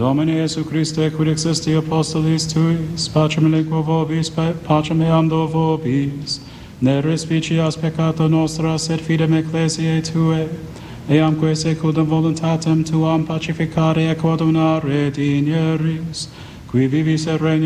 Domine Iesu Christe, quid existi apostolis tuis, pacem lingua vobis, pacem eam do vobis, ne respicias peccato nostra, sed fidem ecclesiae Tue, eamque secundum voluntatem Tuam pacificare et coordinare digneris, qui vivis et regni